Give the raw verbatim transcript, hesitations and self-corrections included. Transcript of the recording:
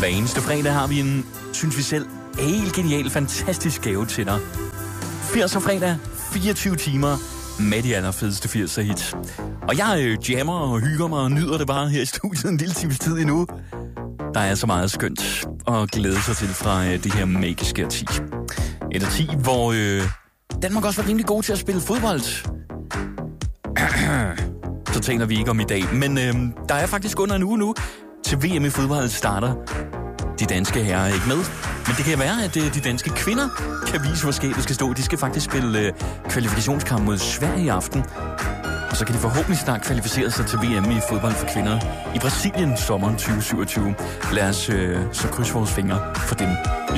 Hver eneste fredag har vi en, synes vi selv, helt genial, fantastisk gave til dig. firser fredag, fireogtyve timer med de allerfedeste firser hits. Og jeg øh, jammer og hygger mig og nyder det bare her i studiet en lille times tid endnu. Der er så meget skønt at glæde sig til fra øh, det her magiske årti. Et årti, hvor øh, Danmark også var rimelig god til at spille fodbold. Så taler vi ikke om i dag. Men øh, der er faktisk under en uge nu til V M i fodbold starter. De danske herrer er ikke med. Men det kan være, at øh, de danske kvinder kan vise, hvor skabet skal stå. De skal faktisk spille øh, kvalifikationskamp mod Sverige i aften. Og så kan de forhåbentlig snart kvalificere sig til V M i fodbold for kvinder i Brasilien sommeren tyve syvogtyve. Lad os øh, så krydse vores fingre for dem.